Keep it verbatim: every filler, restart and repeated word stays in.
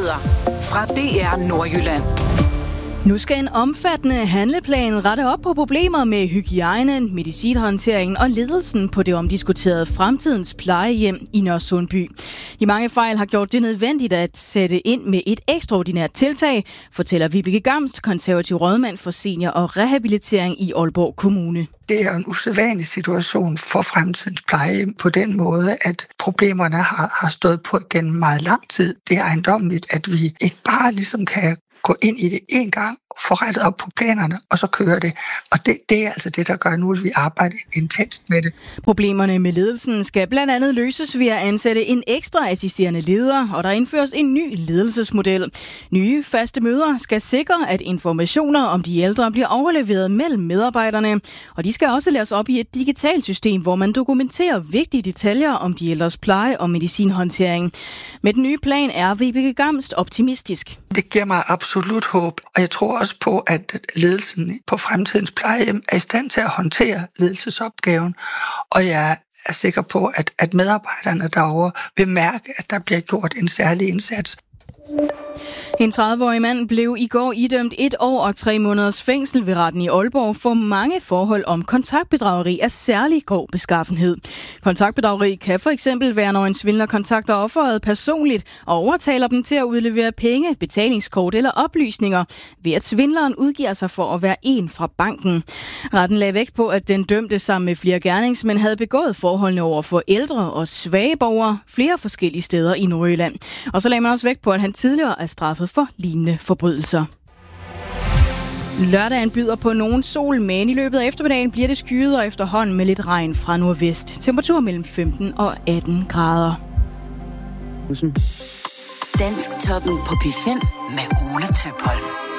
Nyheder fra D R Nordjylland. Nu skal en omfattende handleplan rette op på problemer med hygiejnen, medicinhåndteringen og ledelsen på det omdiskuterede fremtidens plejehjem i Nørresundby. De mange fejl har gjort det nødvendigt at sætte ind med et ekstraordinært tiltag, fortæller Vibeke Gamst, konservativ rådmand for senior- og rehabilitering i Aalborg Kommune. Det er en usædvanlig situation for fremtidens plejehjem på den måde, at problemerne har, har stået på gennem meget lang tid. Det er ejendommeligt, at vi ikke bare ligesom kan gå ind i det en gang, få rettet op på planerne, og så kører det. Og det, det er altså det, der gør nu, at vi arbejder intenst med det. Problemerne med ledelsen skal blandt andet løses ved at ansætte en ekstra assisterende leder, og der indføres en ny ledelsesmodel. Nye faste møder skal sikre, at informationer om de ældre bliver overleveret mellem medarbejderne, og de skal også læres op i et digitalt system, hvor man dokumenterer vigtige detaljer om de ældres pleje og medicinhåndtering. Med den nye plan er Vibeke Gamst optimistisk. Det giver mig absolut håb, og jeg tror også på, at ledelsen på fremtidens plejehjem er i stand til at håndtere ledelsesopgaven, og jeg er sikker på, at, at medarbejderne derovre vil mærke, at der bliver gjort en særlig indsats. En tredive-årig mand blev i går idømt et år og tre måneders fængsel ved retten i Aalborg for mange forhold om kontaktbedrageri af særlig grov beskaffenhed. Kontaktbedrageri kan for eksempel være, når en svindler kontakter offeret personligt og overtaler dem til at udlevere penge, betalingskort eller oplysninger, ved at svindleren udgiver sig for at være en fra banken. Retten lagde vægt på, at den dømte sammen med flere gerningsmænd havde begået forholdene over for ældre og svage borgere flere forskellige steder i Nordjylland. Og så lagde man også vægt på, at han tidligere er straffet for lignende forbrydelser. Lørdagen byder på nogen sol, men i løbet af eftermiddagen bliver det skyet og efterhånden med lidt regn fra nordvest. Temperatur mellem femten og atten grader. Dansk toppen på P fem med Ole Tøpholm.